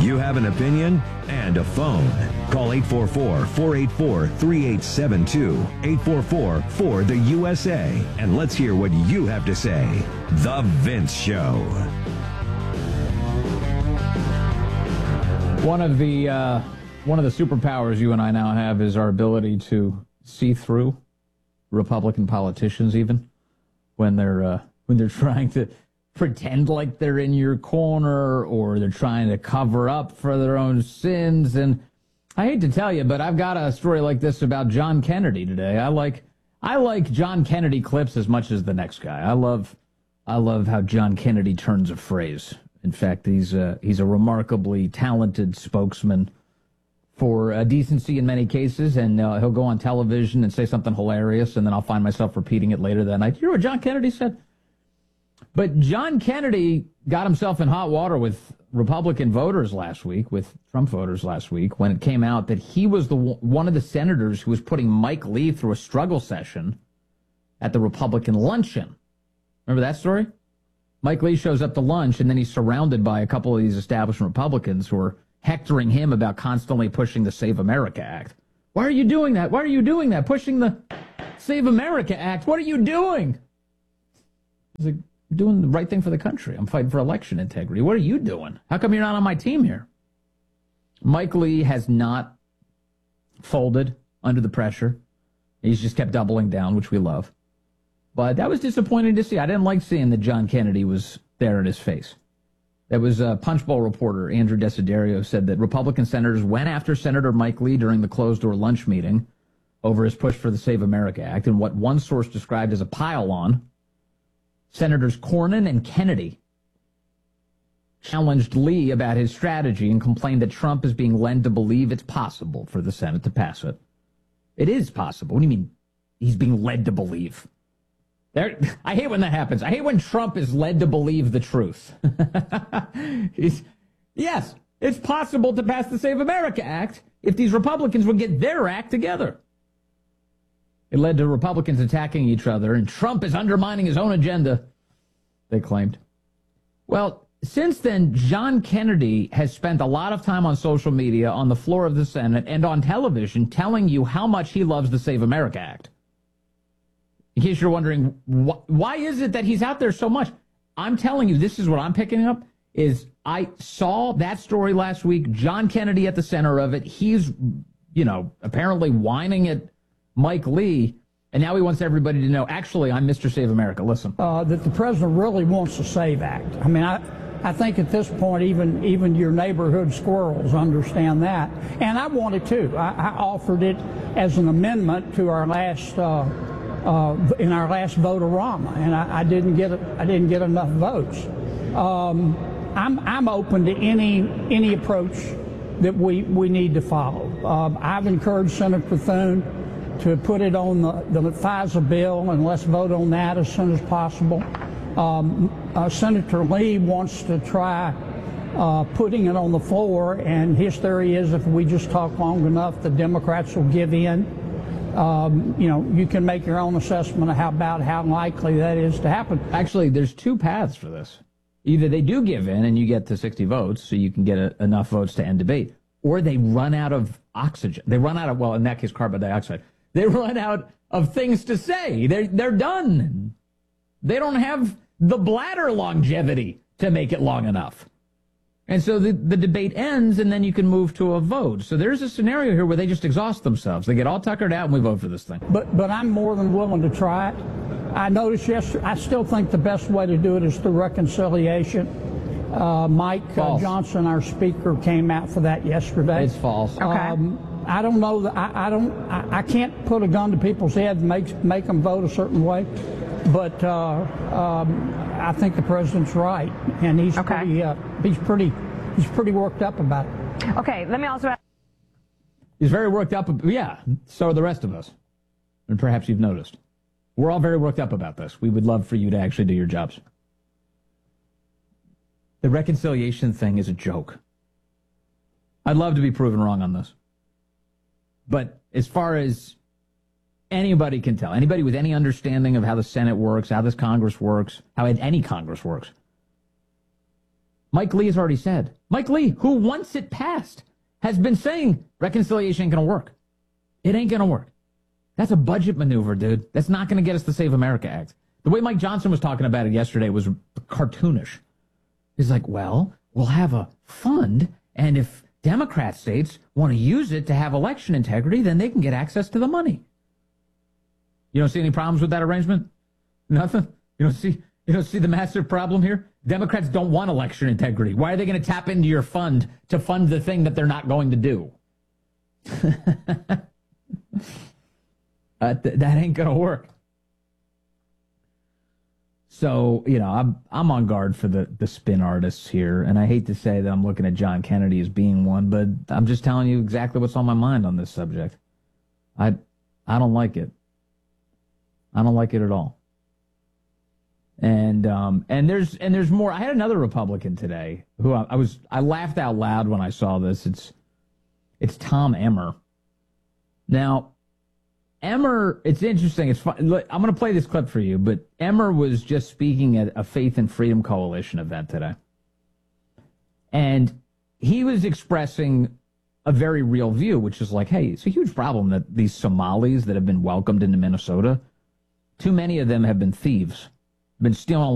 You have an opinion and a phone. Call 844-484-3872, 844-4-THE-USA, and let's hear what you have to say. The Vince Show. One of the superpowers you and I now have is our ability to see through Republican politicians, even when they're trying to pretend like they're in your corner, or they're trying to cover up for their own sins. And I hate to tell you, but I've got a story like this about John Kennedy today. I like John Kennedy clips as much as the next guy. I love how John Kennedy turns a phrase. In fact, he's a remarkably talented spokesman for decency in many cases, and he'll go on television and say something hilarious, and then I'll find myself repeating it later that night. You know what John Kennedy said? But John Kennedy got himself in hot water with Republican voters last week, with Trump voters last week, when it came out that he was one of the senators who was putting Mike Lee through a struggle session at the Republican luncheon. Remember that story? Mike Lee shows up to lunch, and then he's surrounded by a couple of these establishment Republicans who are hectoring him about constantly pushing the Save America Act. Why are you doing that? Why are you doing that? Pushing the Save America Act. What are you doing? He's like, I'm doing the right thing for the country. I'm fighting for election integrity. What are you doing? How come you're not on my team here? Mike Lee has not folded under the pressure. He's just kept doubling down, which we love. But that was disappointing to see. I didn't like seeing that John Kennedy was there in his face. That was a Punch Bowl reporter, Andrew Desiderio, said that Republican senators went after Senator Mike Lee during the closed-door lunch meeting over his push for the Save America Act in what one source described as a pile-on. Senators Cornyn and Kennedy challenged Lee about his strategy and complained that Trump is being led to believe it's possible for the Senate to pass it. It is possible. What do you mean he's being led to believe? I hate when that happens. I hate when Trump is led to believe the truth. Yes, it's possible to pass the Save America Act if these Republicans would get their act together. It led to Republicans attacking each other, and Trump is undermining his own agenda, they claimed. Well, since then, John Kennedy has spent a lot of time on social media, on the floor of the Senate, and on television telling you how much he loves the Save America Act. In case you're wondering, why is it that he's out there so much? I'm telling you, this is what I'm picking up, is I saw that story last week, John Kennedy at the center of it. He's, apparently whining at Mike Lee, and now he wants everybody to know, actually, I'm Mr. Save America. Listen. That the president really wants the SAVE Act. I mean, I think at this point, even your neighborhood squirrels understand that. And I want it too. I offered it as an amendment to our last in our last vote-a-rama, and I didn't get enough votes. I'm open to any approach that we need to follow. I've encouraged Senator Bethune to put it on the FISA bill, and let's vote on that as soon as possible. Senator Lee wants to try putting it on the floor, and his theory is if we just talk long enough, the Democrats will give in. You can make your own assessment of how likely that is to happen. Actually, there's two paths for this. Either they do give in and you get to 60 votes, so you can get enough votes to end debate, or they run out of oxygen. They run out of, well, in that case, carbon dioxide. They run out of things to say. They're done. They don't have the bladder longevity to make it long enough. And so the debate ends, and then you can move to a vote. So there's a scenario here where they just exhaust themselves. They get all tuckered out, and we vote for this thing. But I'm more than willing to try it. I noticed yesterday, I still think the best way to do it is through reconciliation. Mike Johnson, our speaker, came out for that yesterday. It's false. Okay. I don't know that I can't put a gun to people's head and make them vote a certain way, but I think the president's right, and he's pretty worked up about it. Okay, let me also ask. He's very worked up. Yeah, so are the rest of us, and perhaps you've noticed. We're all very worked up about this. We would love for you to actually do your jobs. The reconciliation thing is a joke. I'd love to be proven wrong on this. But as far as anybody can tell, anybody with any understanding of how the Senate works, how this Congress works, how any Congress works, Mike Lee has already said. Mike Lee, who once it passed, has been saying reconciliation ain't going to work. It ain't going to work. That's a budget maneuver, dude. That's not going to get us the Save America Act. The way Mike Johnson was talking about it yesterday was cartoonish. He's like, well, we'll have a fund, and if Democrat states want to use it to have election integrity, then they can get access to the money. You don't see any problems with that arrangement? Nothing? You don't see the massive problem here? Democrats don't want election integrity. Why are they going to tap into your fund to fund the thing that they're not going to do? That ain't going to work. So, I'm on guard for the spin artists here, and I hate to say that I'm looking at John Kennedy as being one, but I'm just telling you exactly what's on my mind on this subject. I don't like it. I don't like it at all. And there's more. I had another Republican today who I laughed out loud when I saw this. It's Tom Emmer. Now, Emmer, it's interesting. It's fun. Look, I'm going to play this clip for you, but Emmer was just speaking at a Faith and Freedom Coalition event today. And he was expressing a very real view, which is like, hey, it's a huge problem that these Somalis that have been welcomed into Minnesota, too many of them have been thieves, been stealing